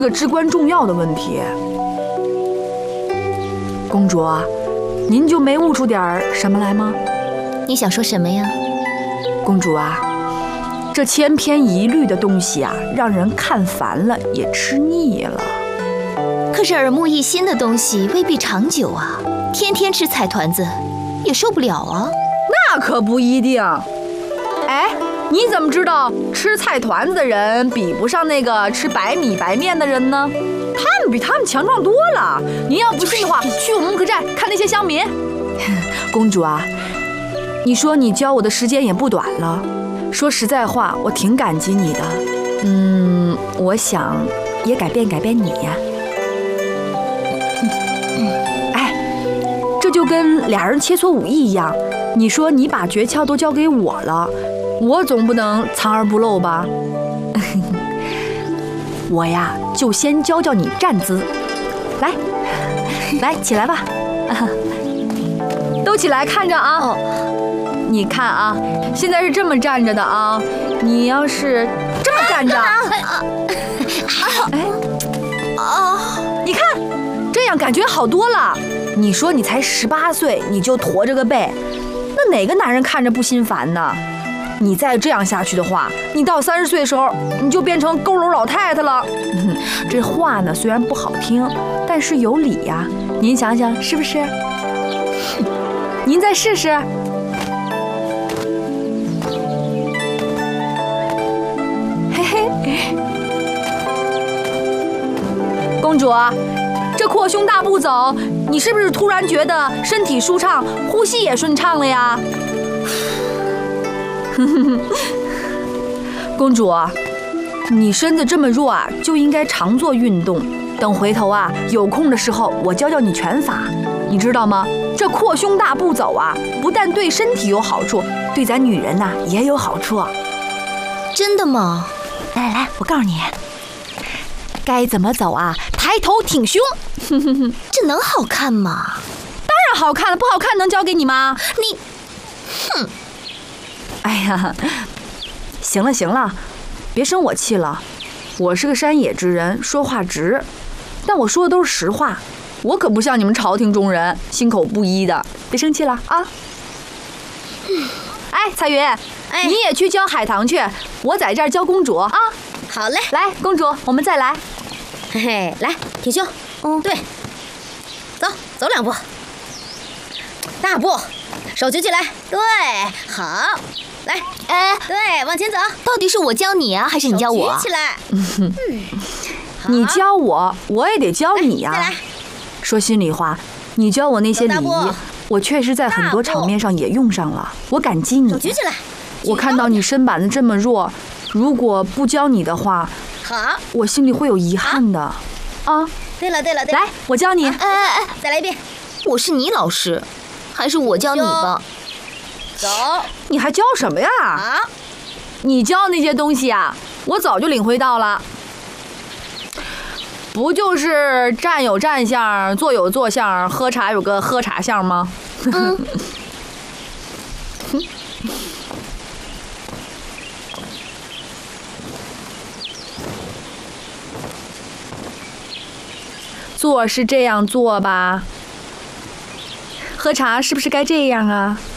个至关重要的问题。公主，您就没悟出点什么来吗？ 你想说什么呀？ 公主啊，这千篇一律的东西啊，让人看烦了，也吃腻了。 可是耳目一新的东西未必长久啊，天天吃菜团子也受不了啊。 那可不一定。哎，你怎么知道吃菜团子的人比不上那个吃白米白面的人呢？他们比他们强壮多了。您要不信的话，去我们木克寨看那些乡民。公主啊，你说你教我的时间也不短了，说实在话，我挺感激你的。我想也改变改变你呀。哎，这就跟俩人切磋武艺一样。你说你把诀窍都教给我了，我总不能藏而不露吧？我呀，就先教教你站姿。来，来，起来吧，都起来，看着啊。 哦， 你看啊，现在是这么站着的啊，你要是这么站着，你看，这样感觉好多了。你说你才18岁，你就驼着个背，那哪个男人看着不心烦呢？你再这样下去的话，你到30岁的时候，你就变成佝偻老太太了。这话呢虽然不好听，但是有理呀。您想想是不是？您再试试。嘿嘿，公主，这阔胸大步走，你是不是突然觉得身体舒畅，呼吸也顺畅了呀？公主，你身子这么弱啊，就应该常做运动。等回头啊，有空的时候我教教你拳法，你知道吗？这阔胸大步走啊，不但对身体有好处，对咱女人呐也有好处。 真的吗？ 来来来，我告诉你，该怎么走啊？抬头挺胸。 这能好看吗？ 当然好看了，不好看能教给你吗？ 你，哼！ 哎呀，行了行了，别生我气了。我是个山野之人，说话直，但我说的都是实话。我可不像你们朝廷中人，心口不一的。别生气了啊！哎，彩云，你也去教海棠去，我在这儿教公主啊。 好嘞， 来，公主，我们再来。 嘿嘿，来，挺胸。对，走2步，大步，手举起来。对，好，来，对，往前走。 到底是我教你啊，还是你教我？ 举起来。 你教我，我也得教你呀。 再来。 说心里话，你教我那些礼仪，我确实在很多场面上也用上了，我感激你。 手举起来。 我看到你身板子这么弱，如果不教你的话， 好， 我心里会有遗憾的。啊， 对了， 来，我教你。 再来一遍。 我是你老师，还是我教你吧？ 走。 你还教什么呀？ 好， 你教那些东西啊，我早就领会到了。不就是站有站相，坐有坐相，喝茶有个喝茶相吗？做是这样做吧，喝茶是不是该这样啊？